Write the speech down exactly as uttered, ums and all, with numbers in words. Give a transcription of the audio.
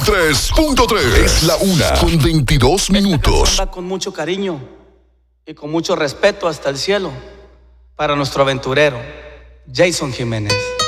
tres punto tres es la una con veintidós minutos. Va con mucho cariño y con mucho respeto hasta el cielo para nuestro aventurero, Jason Jiménez.